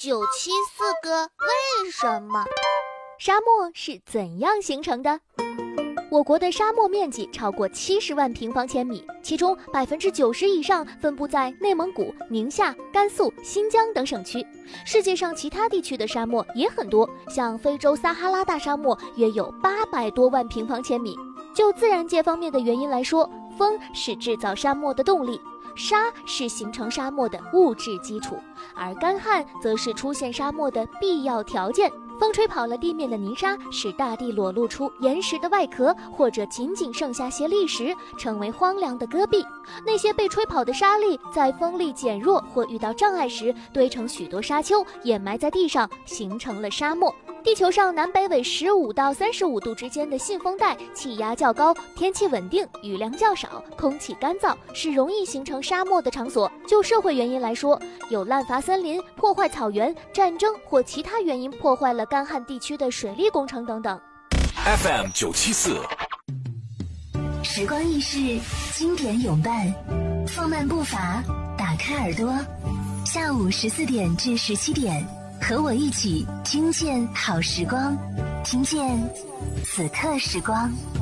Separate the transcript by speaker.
Speaker 1: 974个为什么？
Speaker 2: 沙漠是怎样形成的？我国的沙漠面积超过70万平方千米，其中90%以上分布在内蒙古、宁夏、甘肃、新疆等省区。世界上其他地区的沙漠也很多，像非洲撒哈拉大沙漠约有800多万平方千米。就自然界方面的原因来说，风是制造沙漠的动力，沙是形成沙漠的物质基础，而干旱则是出现沙漠的必要条件。风吹跑了地面的泥沙，使大地裸露出岩石的外壳，或者仅仅剩下些砾石，成为荒凉的戈壁。那些被吹跑的沙粒在风力减弱或遇到障碍时，堆成许多沙丘，掩埋在地上，形成了沙漠。地球上南北纬15到35度之间的信风带气压较高，天气稳定，雨量较少，空气干燥，是容易形成沙漠的场所。就社会原因来说，有滥伐森林、破坏草原、战争或其他原因破坏了干旱地区的水利工程等等。
Speaker 3: FM 974
Speaker 4: 时光易逝，经典永伴，放慢步伐，打开耳朵，下午14点至17点，和我一起听见好时光，听见此刻时光。